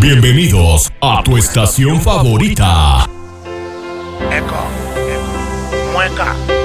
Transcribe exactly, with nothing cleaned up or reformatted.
Bienvenidos a tu estación favorita. Eco, eco, mueca.